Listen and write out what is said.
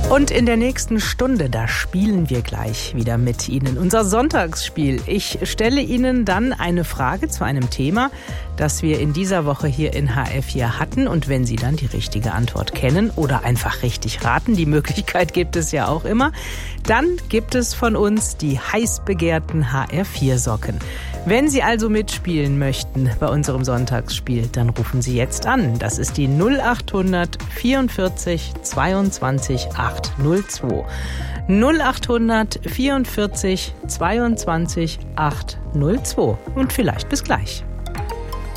Und in der nächsten Stunde, da spielen wir gleich wieder mit Ihnen unser Sonntagsspiel. Ich stelle Ihnen dann eine Frage zu einem Thema, das wir in dieser Woche hier in HR4 hatten. Und wenn Sie dann die richtige Antwort kennen oder einfach richtig raten, die Möglichkeit gibt es ja auch immer, dann gibt es von uns die heiß begehrten HR4-Socken. Wenn Sie also mitspielen möchten bei unserem Sonntagsspiel, dann rufen Sie jetzt an. Das ist die 0800 44 22 802. 0800 44 22 802. Und vielleicht bis gleich.